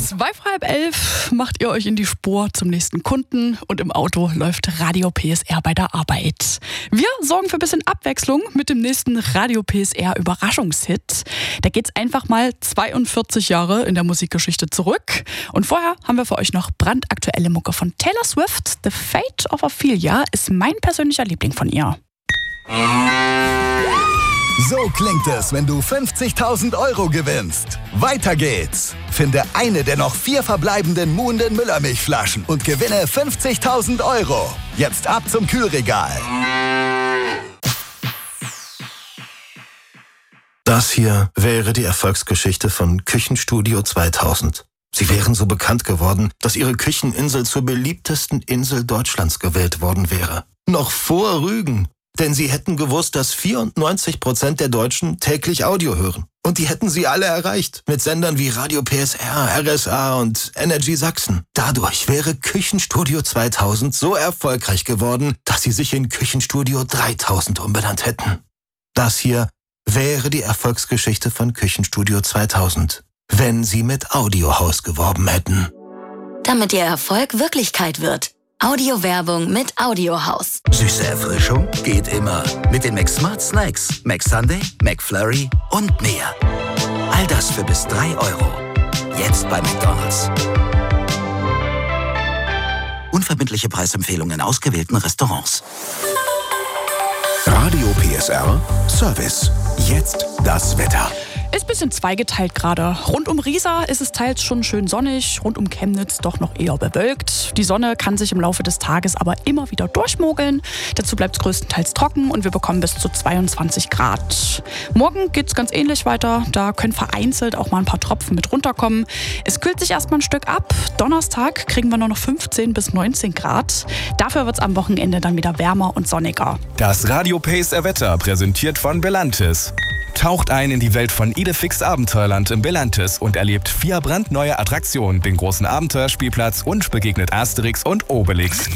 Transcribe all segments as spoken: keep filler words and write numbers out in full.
Zwei vor halb elf macht ihr euch in die Spur zum nächsten Kunden und im Auto läuft Radio P S R bei der Arbeit. Wir sorgen für ein bisschen Abwechslung mit dem nächsten Radio P S R Überraschungshit. Da geht's einfach mal zweiundvierzig Jahre in der Musikgeschichte zurück. Und vorher haben wir für euch noch brandaktuelle Mucke von Taylor Swift. The Fate of Ophelia ist mein persönlicher Liebling von ihr. So klingt es, wenn du fünfzigtausend Euro gewinnst. Weiter geht's. Finde eine der noch vier verbleibenden Muhnden Müllermilchflaschen und gewinne fünfzigtausend Euro. Jetzt ab zum Kühlregal. Das hier wäre die Erfolgsgeschichte von Küchenstudio zweitausend. Sie wären so bekannt geworden, dass ihre Kücheninsel zur beliebtesten Insel Deutschlands gewählt worden wäre. Noch vor Rügen. Denn sie hätten gewusst, dass vierundneunzig Prozent der Deutschen täglich Audio hören. Und die hätten sie alle erreicht. Mit Sendern wie Radio P S R, R S A und Energy Sachsen. Dadurch wäre Küchenstudio zweitausend so erfolgreich geworden, dass sie sich in Küchenstudio dreitausend umbenannt hätten. Das hier wäre die Erfolgsgeschichte von Küchenstudio zweitausend, wenn sie mit Audiohaus geworben hätten. Damit ihr Erfolg Wirklichkeit wird. Audiowerbung mit Audiohaus. Süße Erfrischung geht immer. Mit den McSmart Snacks, McSunday, McFlurry und mehr. All das für bis drei Euro. Jetzt bei McDonald's. Unverbindliche Preisempfehlungen in ausgewählten Restaurants. Radio P S R Service. Jetzt das Wetter. Ist ein bisschen zweigeteilt gerade. Rund um Riesa ist es teils schon schön sonnig, rund um Chemnitz doch noch eher bewölkt. Die Sonne kann sich im Laufe des Tages aber immer wieder durchmogeln. Dazu bleibt es größtenteils trocken und wir bekommen bis zu zweiundzwanzig Grad. Morgen geht es ganz ähnlich weiter. Da können vereinzelt auch mal ein paar Tropfen mit runterkommen. Es kühlt sich erstmal ein Stück ab. Donnerstag kriegen wir nur noch fünfzehn bis neunzehn Grad. Dafür wird es am Wochenende dann wieder wärmer und sonniger. Das Radio P S R Wetter präsentiert von Belantis. Taucht ein in die Welt von Idefix Abenteuerland im Belantis und erlebt vier brandneue Attraktionen, den großen Abenteuerspielplatz und begegnet Asterix und Obelix.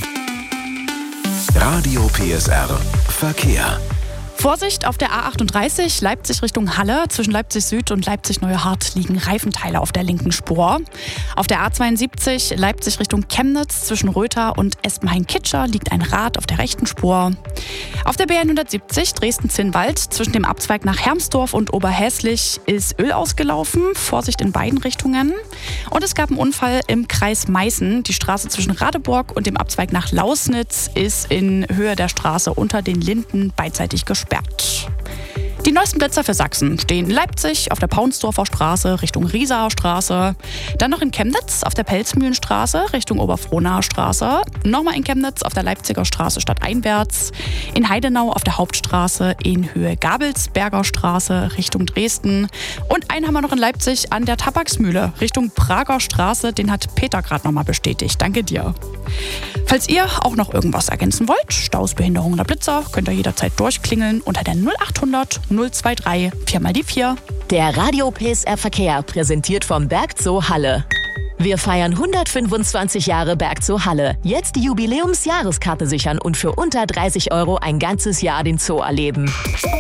Radio P S R Verkehr. Vorsicht, auf der A achtunddreißig Leipzig Richtung Halle. Zwischen Leipzig Süd und Leipzig Neuhardt liegen Reifenteile auf der linken Spur. Auf der A zweiundsiebzig Leipzig Richtung Chemnitz zwischen Röther und Espenhain-Kitscher liegt ein Rad auf der rechten Spur. Auf der B hundertsiebzig Dresden-Zinnwald zwischen dem Abzweig nach Hermsdorf und Oberhäslich ist Öl ausgelaufen. Vorsicht in beiden Richtungen. Und es gab einen Unfall im Kreis Meißen. Die Straße zwischen Radeburg und dem Abzweig nach Lausnitz ist in Höhe der Straße unter den Linden beidseitig gesperrt. Die neuesten Blitzer für Sachsen stehen in Leipzig auf der Paunsdorfer Straße Richtung Riesaer Straße, dann noch in Chemnitz auf der Pelzmühlenstraße Richtung Oberfrohnaer Straße, nochmal in Chemnitz auf der Leipziger Straße stadteinwärts, in Heidenau auf der Hauptstraße in Höhe Gabelsberger Straße Richtung Dresden und einen haben wir noch in Leipzig an der Tabaksmühle Richtung Prager Straße, den hat Peter gerade nochmal bestätigt. Danke dir. Falls ihr auch noch irgendwas ergänzen wollt, Staus, Behinderungen oder Blitzer, könnt ihr jederzeit durchklingeln unter der null achthundert null dreiundzwanzig vier mal die vier. Der Radio P S R Verkehr präsentiert vom Bergzoo Halle. Wir feiern hundertfünfundzwanzig Jahre Bergzoo Halle. Jetzt die Jubiläumsjahreskarte sichern und für unter dreißig Euro ein ganzes Jahr den Zoo erleben.